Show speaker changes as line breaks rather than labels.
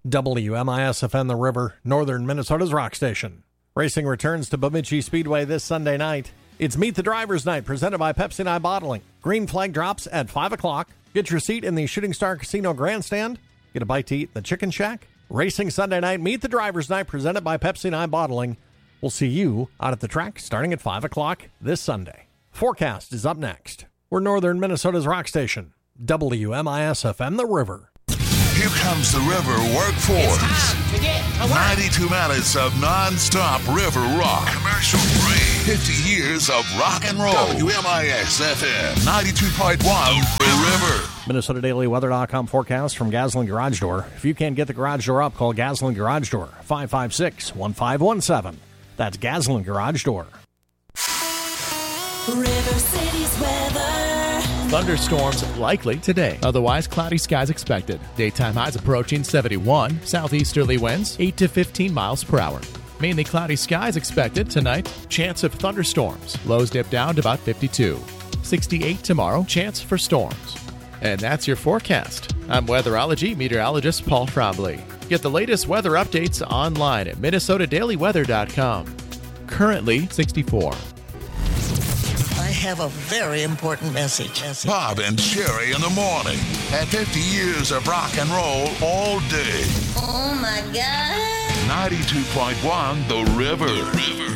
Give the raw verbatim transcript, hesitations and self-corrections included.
W M I S F M The River, northern Minnesota's rock station. Racing returns to Bemidji Speedway this Sunday night. It's Meet the Drivers Night, presented by Pepsi and I Bottling. Green flag drops at five o'clock. Get your seat in the Shooting Star Casino Grandstand. Get a bite to eat in the Chicken Shack. Racing Sunday night, Meet the Drivers Night, presented by Pepsi and I Bottling. We'll see you out at the track starting at five o'clock this Sunday. Forecast is up next. We're northern Minnesota's rock station, W M I S F M The River.
Here comes the River Workforce. ninety-two minutes of non-stop river rock. Commercial free. fifty years of rock and roll. W M I S F M ninety-two point one The River.
Minnesota Daily Weather dot com forecast from Gaslin Garage Door. If you can't get the garage door up, call Gaslin Garage Door, five five six, one five one seven. That's Gaslin Garage Door.
River City's weather.
Thunderstorms likely today. Otherwise, cloudy skies expected. Daytime highs approaching seventy-one. Southeasterly winds eight to fifteen miles per hour. Mainly cloudy skies expected tonight. Chance of thunderstorms. Lows dip down to about fifty-two. sixty-eight tomorrow. Chance for storms. And that's your forecast. I'm weatherology meteorologist Paul Frobley. Get the latest weather updates online at Minnesota Daily Weather dot com. Currently sixty-four.
I have a very important message.
Bob and Sherry in the morning. And fifty years of rock and roll all day.
Oh, my God.
ninety-two point one The River. The River.